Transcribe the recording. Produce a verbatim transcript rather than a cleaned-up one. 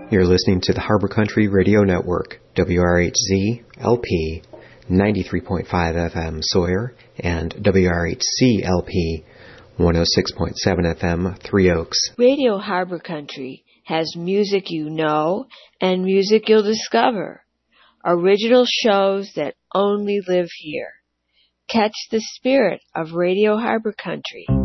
You're listening to the Harbor Country Radio Network, W R H Z L P ninety-three point five F M Sawyer and W R H C L P one oh six point seven F M Three Oaks. Radio Harbor Country has music you know and music you'll discover. Original shows that only live here. Catch the spirit of Radio Harbor Country.